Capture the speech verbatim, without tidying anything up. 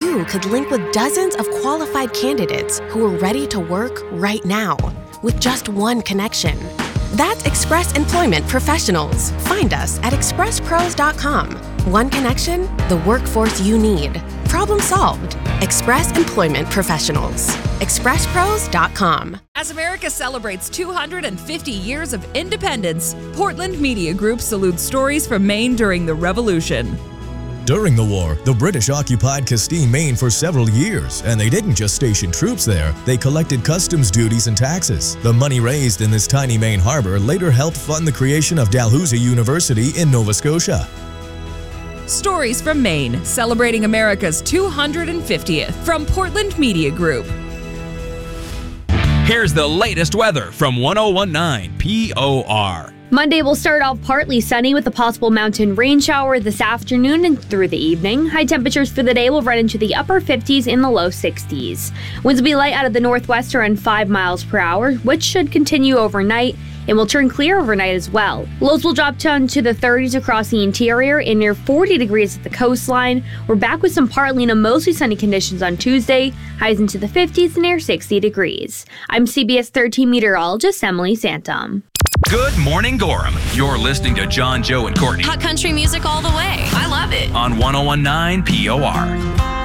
you could link with dozens of qualified candidates who are ready to work right now with just one connection. That's Express Employment Professionals. Find us at express pros dot com. One connection, the workforce you need. Problem solved. Express Employment Professionals. express pros dot com. As America celebrates two hundred fifty years of independence, Portland Media Group salutes stories from Maine during the Revolution. During the war, the British occupied Castine, Maine for several years, and they didn't just station troops there, they collected customs duties and taxes. The money raised in this tiny Maine harbor later helped fund the creation of Dalhousie University in Nova Scotia. Stories from Maine, celebrating America's two hundred fiftieth from Portland Media Group. Here's the latest weather from one oh one point nine P O R. Monday will start off partly sunny with a possible mountain rain shower this afternoon and through the evening. High temperatures for the day will run into the upper fifties in the low sixties. Winds will be light out of the northwest around five miles per hour, which should continue overnight and will turn clear overnight as well. Lows will drop down to the thirties across the interior and near forty degrees at the coastline. We're back with some partly to mostly sunny conditions on Tuesday, highs into the fifties and near sixty degrees. I'm C B S thirteen meteorologist Emily Santom. Good morning, Gorham. You're listening to John, Joe, and Courtney Hot country music all the way. I love it. on one oh one point nine P O R.